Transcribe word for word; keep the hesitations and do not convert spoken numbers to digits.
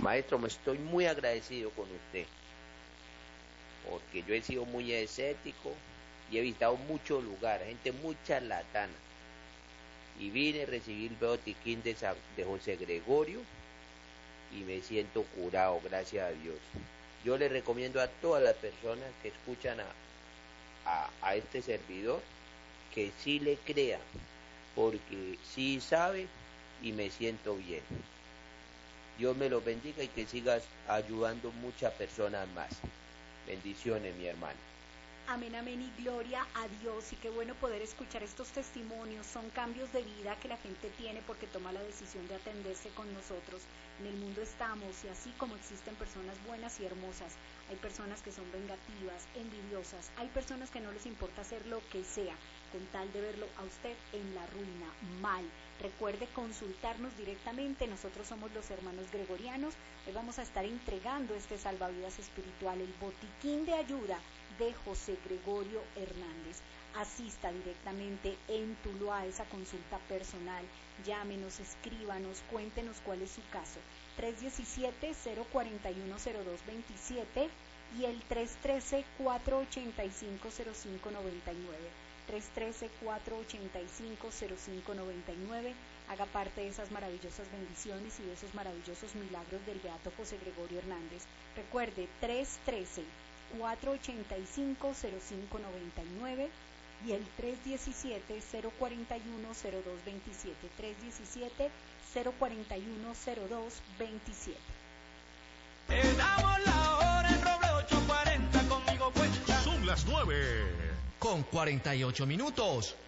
Maestro, me estoy muy agradecido con usted, porque yo he sido muy escéptico y he visitado muchos lugares, gente muy charlatana, y vine a recibir el botiquín de, Sa- de José Gregorio y me siento curado, gracias a Dios. Yo le recomiendo a todas las personas que escuchan a, a, a este servidor que sí le crean, porque sí sabe y me siento bien. Dios me los bendiga y que sigas ayudando muchas personas más. Bendiciones, mi hermano. Amén, amén y gloria a Dios. Y qué bueno poder escuchar estos testimonios. Son cambios de vida que la gente tiene porque toma la decisión de atenderse con nosotros. En el mundo estamos y así como existen personas buenas y hermosas, hay personas que son vengativas, envidiosas, hay personas que no les importa hacer lo que sea con tal de verlo a usted en la ruina, mal. Recuerde consultarnos directamente, nosotros somos los hermanos gregorianos. Hoy vamos a estar entregando este salvavidas espiritual, el botiquín de ayuda de José Gregorio Hernández. Asista directamente en Tuluá a esa consulta personal, llámenos, escríbanos, cuéntenos cuál es su caso. tres uno siete, cero cuatro uno, cero dos dos siete y el tres uno tres, cuatro ocho cinco, cero cinco nueve nueve. tres uno tres, cuatro ocho cinco, cero cinco nueve nueve. Haga parte de esas maravillosas bendiciones y de esos maravillosos milagros del beato José Gregorio Hernández. Recuerde, tres uno tres, cuatro ocho cinco, cero cinco nueve nueve y el tres uno siete, cero cuatro uno, cero dos dos siete. tres uno siete, cero cuatro uno, cero dos dos siete. Te damos la hora en Roble ocho cuarenta, conmigo cuenta. Son las nueve con cuarenta y ocho minutos.